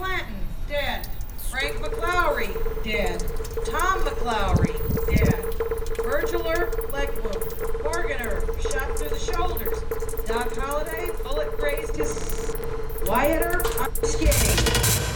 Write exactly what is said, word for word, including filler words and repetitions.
Clanton, dead. Frank McLaury, dead. Tom McLaury, dead. Virgiler, leg wound. Morganer, shot through the shoulders. Doc Holliday, bullet grazed his... Wyatt Earp, unscathed.